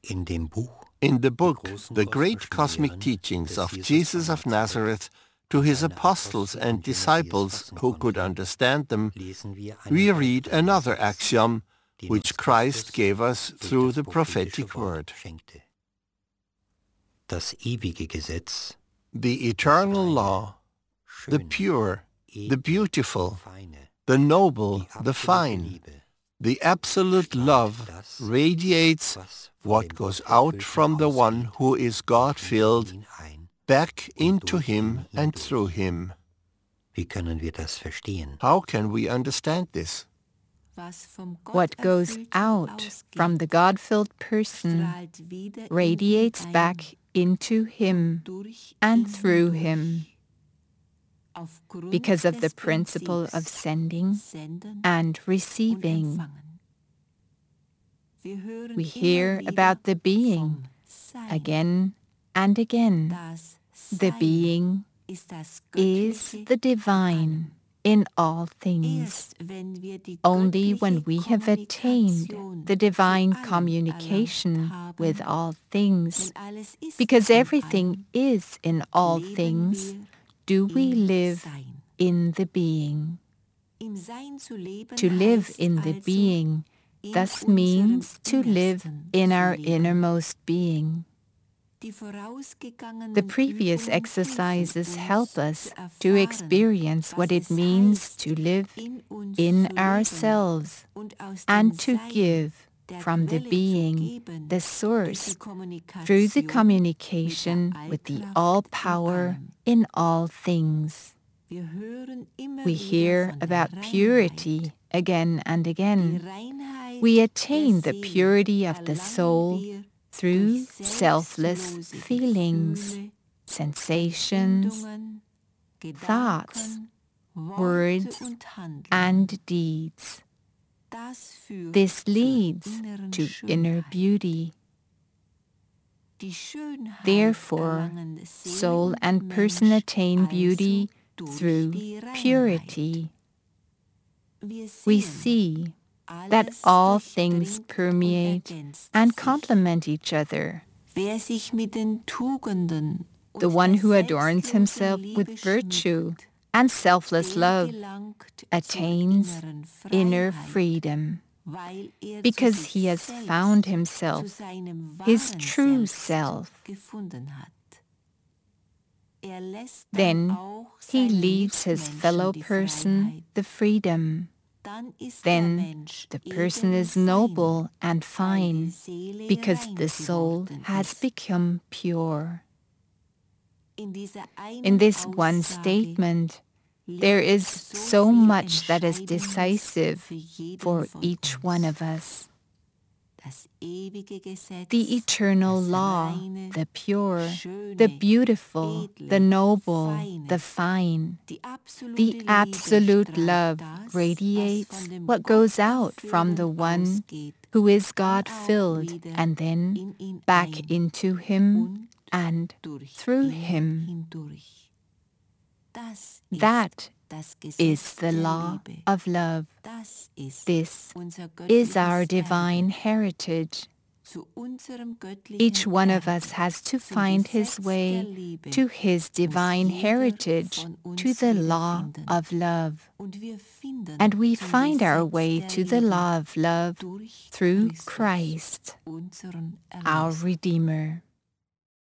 In the book, The Great Cosmic Teachings of Jesus of Nazareth to his apostles and disciples who could understand them, we read another axiom which Christ gave us through the prophetic word. The eternal law, the pure, the beautiful, the noble, the fine, the absolute love radiates what goes out from the one who is God-filled back into him and through him. How can we understand this? What goes out from the God-filled person radiates back into him and through him because of the principle of sending and receiving. We hear about the being again and again. The being is the divine in all things. Only when we have attained the divine communication with all things, because everything is in all things, do we live in the being. To live in the being thus means to live in our innermost being. The previous exercises help us to experience what it means to live in ourselves and to give from the being, the source, through the communication with the all-power in all things. We hear about purity again and again. We attain the purity of the soul through selfless feelings, sensations, thoughts, words, and deeds. This leads to inner beauty. Therefore, soul and person attain beauty through purity. We see that all things permeate and complement each other. The one who adorns himself with virtue and selfless love attains inner freedom, because he has found himself, his true self. Then he leaves his fellow person the freedom. Then the person is noble and fine, because the soul has become pure. In this one statement, there is so much that is decisive for each one of us. The eternal law, the pure, the beautiful, the noble, the fine, the absolute love radiates what goes out from the one who is God-filled and then back into him and through him. That is the law of love. This is our divine heritage. Each one of us has to find his way to his divine heritage, to the law of love. And we find our way to the law of love through Christ, our Redeemer.